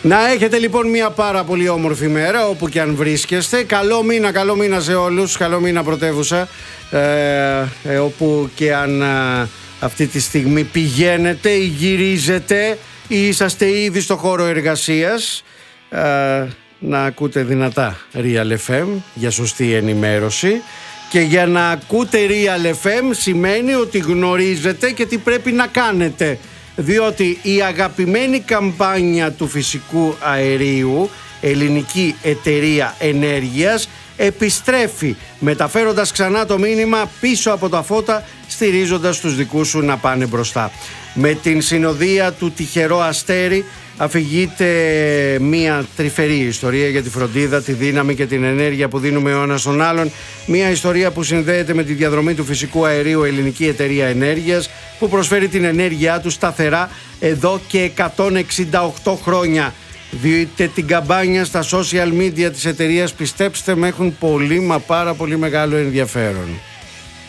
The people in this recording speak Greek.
Να έχετε λοιπόν μια πάρα πολύ όμορφη μέρα όπου και αν βρίσκεστε. Καλό μήνα σε όλους. Καλό μήνα πρωτεύουσα, όπου και αν αυτή τη στιγμή πηγαίνετε ή γυρίζετε ή είσαστε ήδη στο χώρο εργασίας, να ακούτε δυνατά Real FM για σωστή ενημέρωση. Και για να ακούτε Real FM σημαίνει ότι γνωρίζετε και τι πρέπει να κάνετε, διότι η αγαπημένη καμπάνια του φυσικού αερίου, Ελληνική Εταιρεία Ενέργειας, επιστρέφει μεταφέροντας ξανά το μήνυμα πίσω από τα φώτα, στηρίζοντας τους δικούς σου να πάνε μπροστά. Με την συνοδεία του τυχερό αστέρι αφηγείται μια τρυφερή ιστορία για τη φροντίδα, τη δύναμη και την ενέργεια που δίνουμε ο ένας στον άλλον. Μια ιστορία που συνδέεται με τη διαδρομή του φυσικού αερίου Ελληνική Εταιρεία Ενέργειας, που προσφέρει την ενέργειά του σταθερά εδώ και 168 χρόνια. Δείτε την καμπάνια στα social media της εταιρείας, πιστέψτε με, έχουν πολύ μα πάρα πολύ μεγάλο ενδιαφέρον.